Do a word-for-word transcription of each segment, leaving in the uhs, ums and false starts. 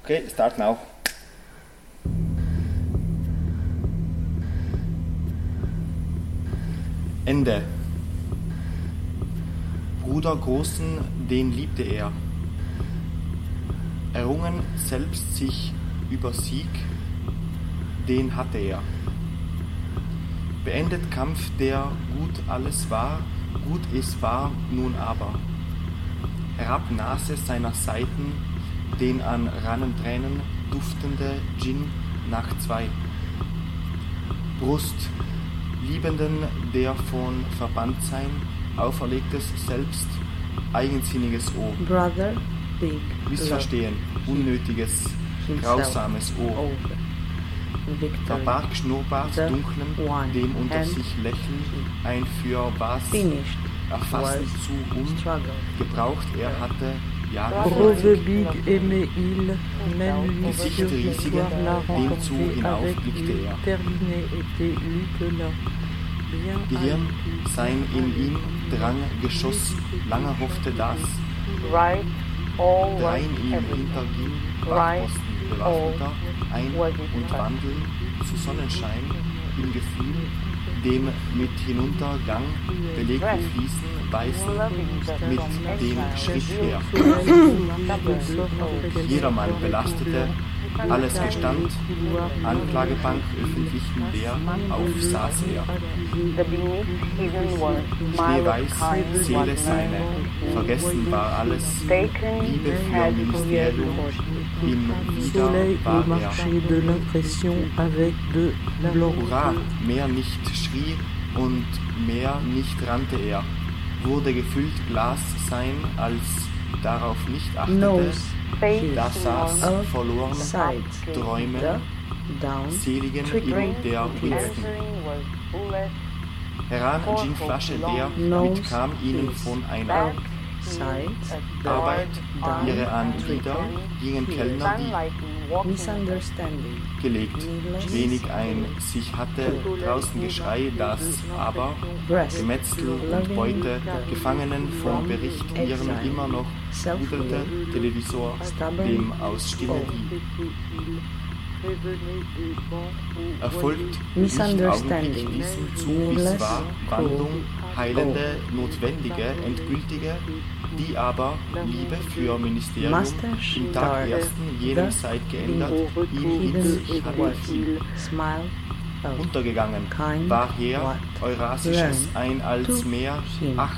Okay, start now. Ende. Bruder Großen, den liebte er. Errungen selbst sich über Sieg, den hatte er. Beendet Kampf, der gut alles war, gut es war nun aber. Herab Nase seiner Seiten, den an Rannentränen duftende Gin nach zwei. Brust, Liebenden, der von Verbanntsein auferlegtes Selbst, eigensinniges O. Brother, big, Missverstehen, unnötiges, grausames O. Verbarg Schnurrbart dunklem, dem unter sich lächeln, ein für was erfassen zu um, gebraucht er hatte Jahre Gesicht riesigen, dem zu hinauf blickte er. Gehirn, sein in ihm drang Geschoss, lange hoffte das, drein ihm hinterging, Wachposten bewaffneter, ein- und wandeln zu Sonnenschein im Gefühl, dem mit Hinuntergang belegten Fliesen beißen, mit dem Schritt her. Jedermann belastete, alles gestand, Anklagebank öffentlichen der, auf saß er. Schneeweiß, Seele seine, vergessen war alles, Liebe für Ministerium, im Wieder war er. Hurra, mehr nicht schrie und mehr nicht rannte er, wurde gefüllt Glas sein, als darauf nicht achtete, da saß verloren, Träumen, seligen in der Winston. Heran Ginflasche, der mitkam ihnen von einer Arbeit, ihre an wieder gingen Kellner, die gelegt, wenig ein sich hatte, draußen Geschrei, das aber Gemetzel und Beute, Gefangenen vom Bericht ihren immer noch rudelte Televisor, dem aus Stimme die. Erfolgt nicht augenblicklich diesem zu, bis war Wandlung, heilende, notwendige, endgültige, die aber Liebe für Ministerium im Tag ersten jenem Zeit geändert, ihm in sich hatte viel. Untergegangen war her Eurasisches ein als mehr, ach,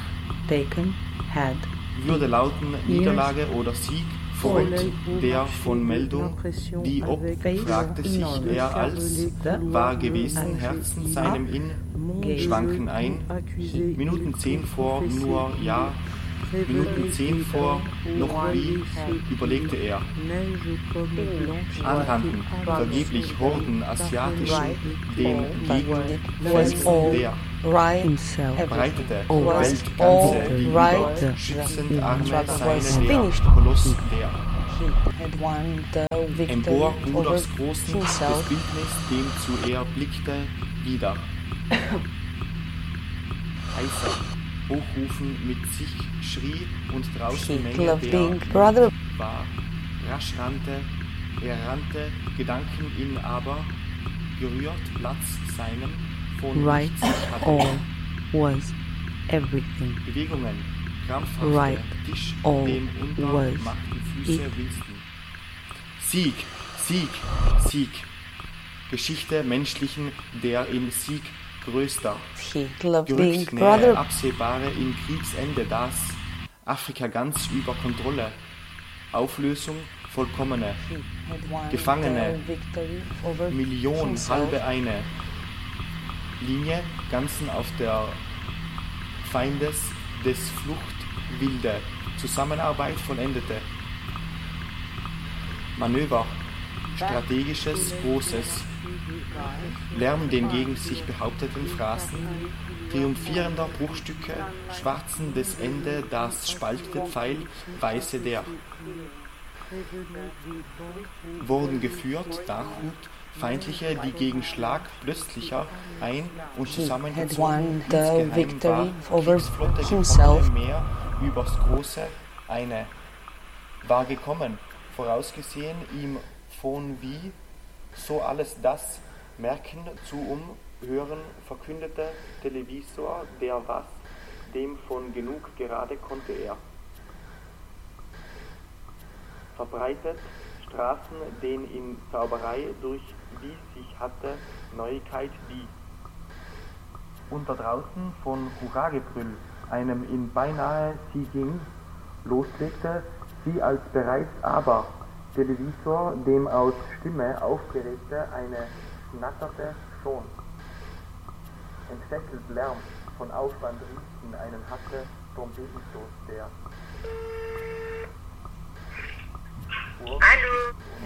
würde lauten Niederlage oder Sieg, Freund der von Meldung, die ob, fragte sich er als, war gewesen Herzen seinem in, schwanken ein, Minuten zehn vor nur ja, Minuten zehn vor noch wie, überlegte er. Anrannten, vergeblich Horden asiatischen, den Gegend Felsen der. Breitete, Weltganze, die über schützend Arme seine der, Koloss der. Empor Bruders Großen, des Bildnis, dem zu er blickte, wieder. Heißer, hochrufen mit sich schrie und draußen Menge der war. Rasch rannte, er rannte, Gedanken ihn aber, gerührt Platz seinem, von Right, nichts hatte. all was everything. Bewegungen, krampfhafte, Right, Tisch, all dem unter was machten Füße it. Winston. Sieg, Sieg, Sieg. Geschichte menschlichen, der im Sieg größter. Gerückt nähe, absehbare im Kriegsende das. Afrika ganz über Kontrolle. Auflösung vollkommene. Gefangene, Million, halbe eine. Linie, ganzen auf der Feindes des Flucht wilde. Zusammenarbeit vollendete. Manöver, strategisches, großes. Lärm den gegen sich behaupteten Phrasen, triumphierender Bruchstücke, schwarzen des Ende, das spaltete Pfeil, weiße der. Wurden geführt, Dachhut, feindliche, die gegen Schlag plötzlicher ein- und zusammengezogen insgeheim war, Kriegsflotte gekommene Meer übers Große, eine, war gekommen, vorausgesehen ihm von wie, so alles das merken zu umhören, verkündete Televisor, der was, dem von genug gerade konnte er. Verbreitet Straßen, den in Zauberei durch wie sich hatte Neuigkeit die. Unter draußen von Hurragebrüll, einem in beinahe sie ging, loslegte sie als bereits aber Televisor, dem aus Stimme aufgeregte eine schnatterte schon. Entfesselt Lärm von Aufwand riechten einen hatte Trompetenstoß der. Hallo.